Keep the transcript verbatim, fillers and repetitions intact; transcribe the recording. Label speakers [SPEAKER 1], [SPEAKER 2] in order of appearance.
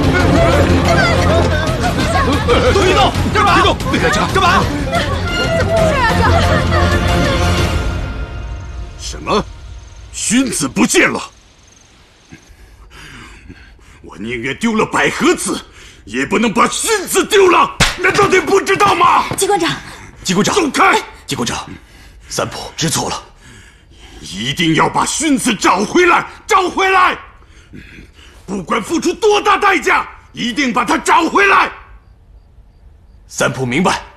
[SPEAKER 1] 都别动！干嘛？别动！别开车！干嘛？
[SPEAKER 2] 怎么回事啊？
[SPEAKER 3] 这什么？荀子不见了！我宁愿丢了百合子，也不能把荀子丢了！难道你不知道吗？
[SPEAKER 2] 机关长，
[SPEAKER 1] 机关长，
[SPEAKER 3] 走开！
[SPEAKER 1] 机关长，三浦知错了，
[SPEAKER 3] 一定要把荀子找回来，找回来！不管付出多大代价，一定把他找回来！
[SPEAKER 1] 三浦明白。